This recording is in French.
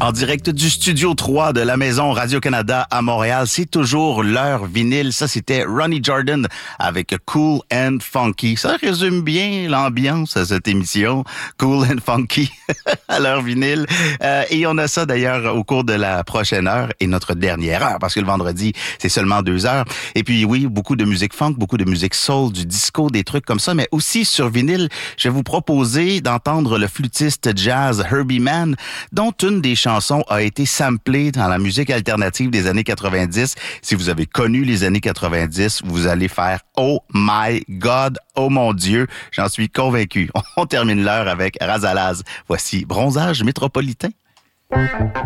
En direct du Studio 3 de la Maison Radio-Canada à Montréal, c'est toujours l'heure vinyle. Ça, c'était Ronnie Jordan avec Cool and Funky. Ça résume bien l'ambiance à cette émission. Cool and Funky à l'heure vinyle. Et on a ça d'ailleurs au cours de la prochaine heure et notre dernière heure, parce que le vendredi, c'est seulement 2 heures. Et puis oui, beaucoup de musique funk, beaucoup de musique soul, du disco, des trucs comme ça, mais aussi sur vinyle, je vais vous proposer d'entendre le flûtiste jazz Herbie Mann, dont une des chansons a été samplée dans la musique alternative des années 90. Si vous avez connu les années 90, vous allez faire « Oh my God! Oh mon Dieu! » J'en suis convaincu. On termine l'heure avec Razalaz. Voici Bronzage métropolitain.